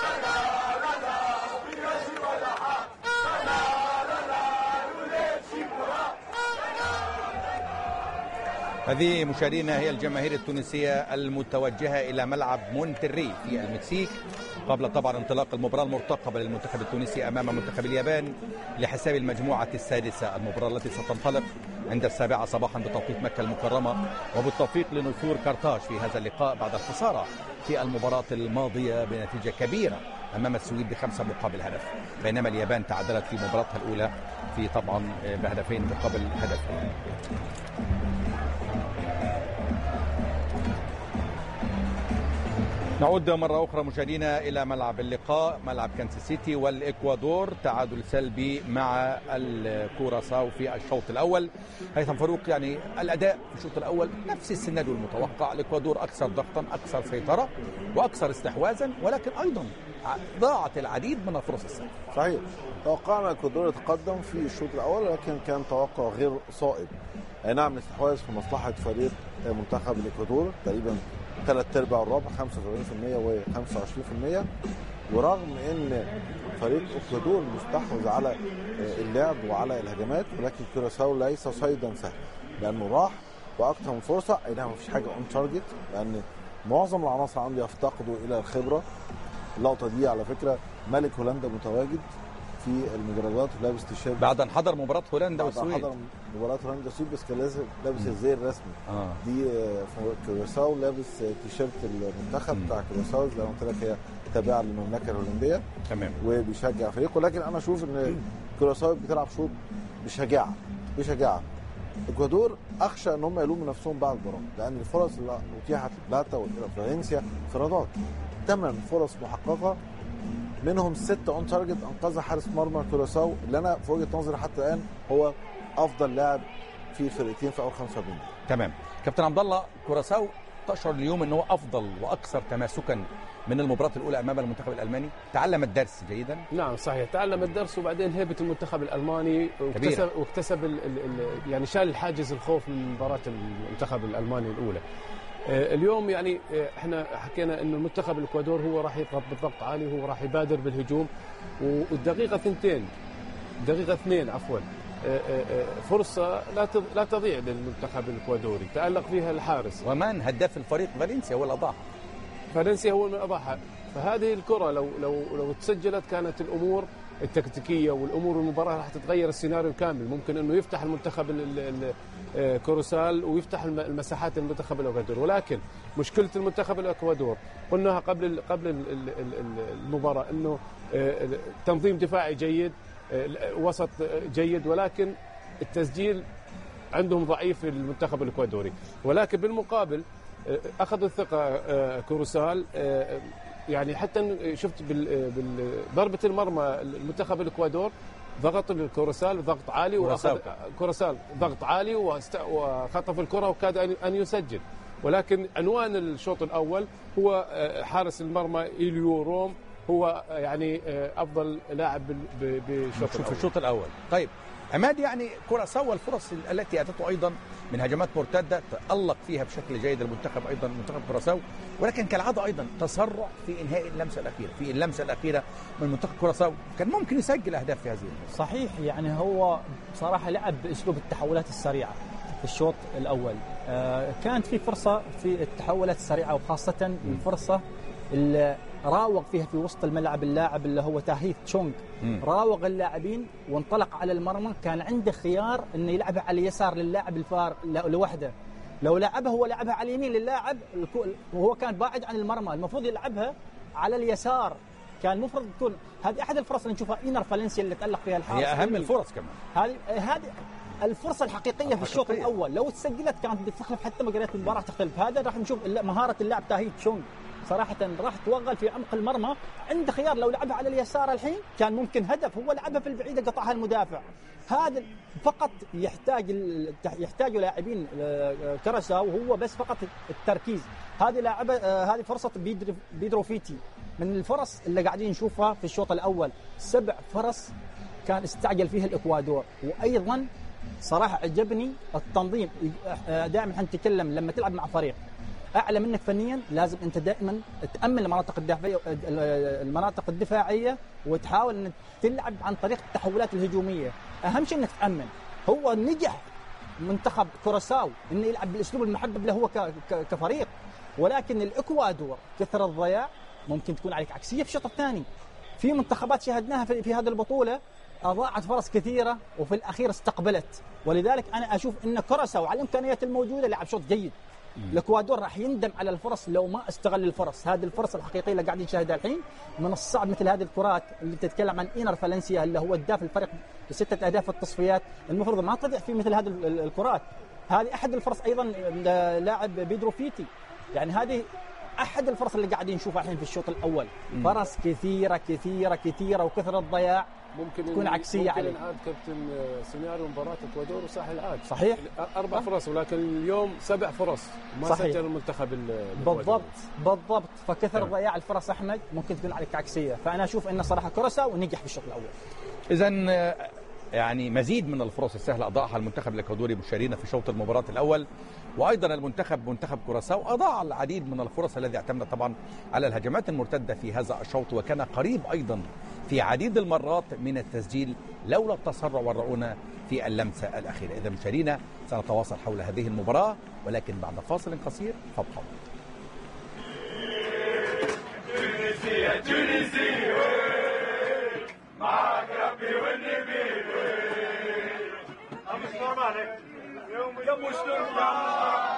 هذه مشاهدينا هي الجماهير التونسية المتوجهة إلى ملعب مونتري في المكسيك قبل طبعا انطلاق المباراة المرتقبة للمنتخب التونسي أمام منتخب اليابان لحساب المجموعة السادسة، المباراة التي ستنطلق عند 7 صباحا بتوقيت مكة المكرمة، وبالتوفيق لنثور كارتاج في هذا اللقاء بعد الخسارة في المباراة الماضية بنتيجة كبيرة أمام السويد ب5-1، بينما اليابان تعادلت في مباراتها الأولى في طبعا بهدفين مقابل هدف. نعود مرة أخرى مشاهدينا إلى ملعب اللقاء، ملعب كانساس سيتي والإكوادور، تعادل سلبي مع الكوراساو في الشوط الأول. هيثم فاروق، يعني الأداء في الشوط الأول نفس السيناريو المتوقع، الإكوادور أكثر ضغطا، أكثر سيطرة وأكثر استحواذا، ولكن أيضا ضاعت العديد من الفرص السهلة. صحيح، توقعنا الإكوادور يتقدم في الشوط الأول، ولكن كان توقع غير صائب. أي نعم، الاستحواذ في مصلحة فريق منتخب الإكوادور تقريبا 3/4 الربع، 85% و25%، ورغم ان فريق اكوادور مستحوذ على اللعب وعلى الهجمات، ولكن كوراساو ليس صيدا سهلا لانه راح واكثر من فرصه. اي نعم، مفيش حاجه اون تارجت لان معظم العناصر عنده يفتقدوا الى الخبره. اللقطه دي على فكره ملك هولندا متواجد في المدرجات لابس تيشيرت بعد ان حضر مباراه هولندا والسويد. حضر مباراه هولندا والسويد بس كان لابس الزي الرسمي. دي كوراساو لابس تيشيرت المنتخب بتاع كوراساو، زي ما قلت لك هي تابعه للمملكه الهولنديه. تمام. وبيشجع فريقه، لكن انا اشوف ان كوراساو بتلعب شوط بشجاعه. الاكوادور اخشى ان هم يلوموا نفسهم بعد المباراه، لان الفرص اللي اتيحت لبلاتا وفالنسيا انفرادات، 8 فرص محققه منهم 6 اون تارجت انقذها حارس مرمى كوراساو، اللي انا في وجهه نظري حتى الان هو افضل لاعب في الفرقتين في اول 45 دقيقه. تمام. كابتن عبد الله، كوراساو تشعر اليوم ان هو افضل واكثر تماسكا من المباراه الاولى امام المنتخب الالماني، تعلم الدرس جيدا؟ نعم صحيح، تعلم الدرس، وبعدين هيبه المنتخب الالماني واكتسب يعني شال الحاجز الخوف من مباراه المنتخب الالماني الاولى. اليوم يعني احنا حكينا انه المنتخب الاكوادور هو راح يضغط بالضغط عالي، هو راح يبادر بالهجوم، والدقيقه 2 فرصه لا تضيع للمنتخب الاكوادوري، تألق فيها الحارس، ومن هداف الفريق فالنسيا هو اللي اضاعها. فالنسيا هو اللي اضاعها. فهذه الكره لو تسجلت كانت الامور التكتيكيه والامور المباراه راح تتغير السيناريو كامل. ممكن انه يفتح المنتخب كوراسال ويفتح المساحات المنتخب الاكوادور، ولكن مشكله المنتخب الاكوادور قلناها قبل المباراه انه تنظيم دفاعي جيد، وسط جيد، ولكن التسجيل عندهم ضعيف في المنتخب الاكوادوري. ولكن بالمقابل اخذوا الثقه كوراسال، يعني حتى شفت بالضربه المرمى المنتخب الاكوادور ضغط الكوراسال ضغط عالي، واخذ كوراسال ضغط عالي وخطف الكره وكاد ان يسجل. ولكن عنوان الشوط الاول هو حارس المرمى إليو روم، هو يعني افضل لاعب في الشوط الاول. طيب عماد، يعني كوراساو الفرص التي اتته ايضا من هجمات مرتده تألق فيها بشكل جيد المنتخب، ايضا منتخب كوراساو، ولكن كالعاده ايضا تسرع في انهاء اللمسه الاخيره من منتخب كوراساو، كان ممكن يسجل اهداف في هذه المباراه. صحيح، يعني هو بصراحه لعب باسلوب التحولات السريعه في الشوط الاول. كانت في فرصه في التحولات السريعه، وخاصه الفرصه اللي راوغ فيها في وسط الملعب اللاعب اللي هو تاهيث تشونغ، راوغ اللاعبين وانطلق على المرمى. كان عنده خيار انه يلعبها على اليسار للاعب الفار لوحده، لو لعبها هو لعبها على اليمين للاعب وهو كان بعد عن المرمى، المفروض يلعبها على اليسار. كان المفروض تكون هذه احد الفرص اللي نشوفها إينر فالنسيا اللي تألق فيها الحارس، هي اهم الفرص كمان. هذه الفرصه الحقيقيه في الشوط الاول، لو تسجلت كانت بتختلف، حتى مجريات المباراه تختلف. هذا راح نشوف مهاره اللاعب تاهيث تشونغ، صراحة راح توغل في عمق المرمى، عنده خيار لو لعبها على اليسار الحين كان ممكن هدف، هو لعبها في البعيدة قطعها المدافع. هذا فقط يحتاج لاعبين كوراساو، وهو بس فقط التركيز. هذه فرصة بيدرو فيتي، من الفرص اللي قاعدين نشوفها في الشوط الأول 7 فرص كان استعجل فيها الإكوادور. وأيضا صراحة عجبني التنظيم. دائما نتكلم لما تلعب مع فريق اعلى منك فنيا لازم انت دائما تامن المناطق الدفاعيه وتحاول ان تلعب عن طريق التحولات الهجوميه. اهم شيء انك تامن. هو نجح منتخب كوراساو انه يلعب بالاسلوب المحبب له هو كفريق، ولكن الاكوادور كثر الضياع ممكن تكون عليك عكسيه في الشوط الثاني. في منتخبات شاهدناها في هذه البطوله اضاعت فرص كثيره وفي الاخير استقبلت، ولذلك انا اشوف ان كوراساو على الامكانيات الموجوده لعب شوط جيد. الاكوادور راح يندم على الفرص لو ما استغل الفرص. هذه الفرص الحقيقيه اللي قاعدين نشاهدها الحين، من الصعب مثل هذه الكرات اللي تتكلم عن إينر فالنسيا اللي هو هداف الفريق ب6 أهداف في التصفيات، المفروض ما تضيع في مثل هذه الكرات. هذه احد الفرص ايضا لاعب بيدرو فيتي، يعني هذه احد الفرص اللي قاعدين نشوفها الحين في الشوط الاول. فرص كثيره كثيره كثيره وكثر الضياع ممكن تكون عكسيه عليه. ممكن كابتن سيناريو مباراه اكوادور وساحل العاج صحيح 4 فرص، ولكن اليوم 7 فرص ما سجل المنتخب بالضبط. فكثر ضياع الفرص احمد ممكن تكون عليك عكسيه. فانا اشوف ان صراحه كوراساو نجح في الشوط الاول. اذا يعني مزيد من الفرص السهله اضاعها المنتخب الاكوادوري مشارينا في شوط المباراه الاول، وايضا منتخب كوراساو اضاع العديد من الفرص الذي اعتمد طبعا على الهجمات المرتده في هذا الشوط، وكان قريب ايضا في عديد المرات من التسجيل لولا التسرع والرؤونه في اللمسه الاخيره. اذا مشارينا سنتواصل حول هذه المباراه ولكن بعد فاصل قصير فابقوا. معك ربي والنبي يوم